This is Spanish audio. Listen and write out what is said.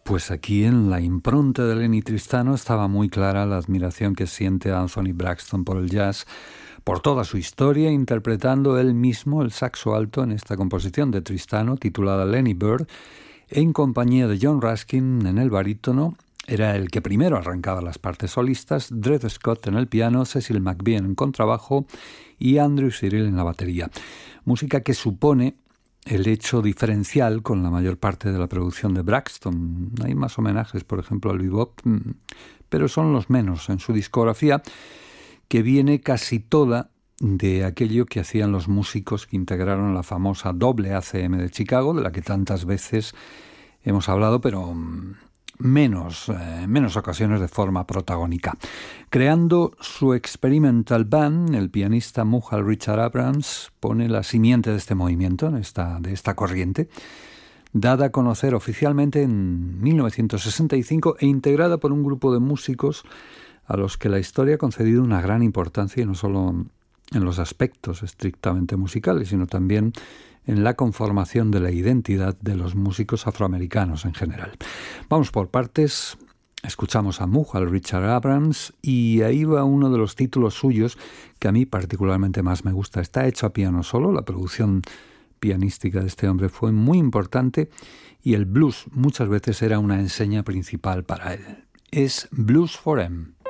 Pues aquí en la impronta de Lenny Tristano estaba muy clara la admiración que siente Anthony Braxton por el jazz, por toda su historia, interpretando él mismo el saxo alto en esta composición de Tristano titulada Lenny Bird, en compañía de John Ruskin en el barítono. Era el que primero arrancaba las partes solistas, Dred Scott en el piano, Cecil McVie en contrabajo y Andrew Cyril en la batería. Música que supone el hecho diferencial con la mayor parte de la producción de Braxton. Hay más homenajes, por ejemplo, al bebop, pero son los menos en su discografía, que viene casi toda de aquello que hacían los músicos que integraron la famosa doble ACM de Chicago, de la que tantas veces hemos hablado, pero menos ocasiones de forma protagónica. Creando su Experimental Band, el pianista Mughal Richard Abrams pone la simiente de este movimiento, de esta corriente, dada a conocer oficialmente en 1965 e integrada por un grupo de músicos a los que la historia ha concedido una gran importancia, y no solo en los aspectos estrictamente musicales, sino también en la conformación de la identidad de los músicos afroamericanos en general. Vamos por partes. Escuchamos a Mughal Richard Abrams y ahí va uno de los títulos suyos que a mí particularmente más me gusta. Está hecho a piano solo, la producción pianística de este hombre fue muy importante y el blues muchas veces era una enseña principal para él. Es Blues for Em.